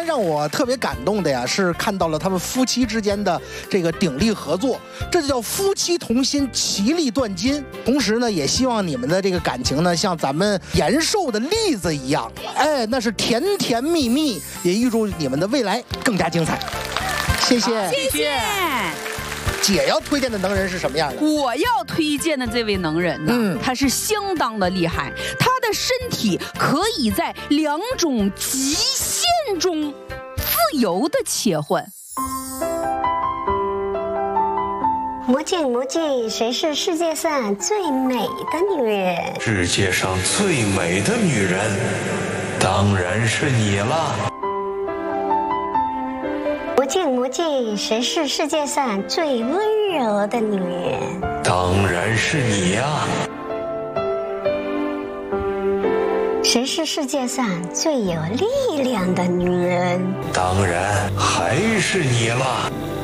让我特别感动的呀，是看到了他们夫妻之间的这个鼎力合作，这就叫夫妻同心，其利断金。同时呢，也希望你们的这个感情呢，像咱们延寿的栗子一样，哎，那是甜甜蜜蜜。也预祝你们的未来更加精彩。谢谢， 谢谢。 姐要推荐的能人是什么样的？ 我要推荐的这位能人呢，他是相当的厉害，他的身体可以在2种极限中自由的切换。 魔镜魔镜，谁是世界上最美的女人？ 世界上最美的女人，当然是你了。 魔镜魔镜，谁是世界上最温柔的女人？ 当然是你呀。 谁是世界上最有力量的女人？ 当然还是你了。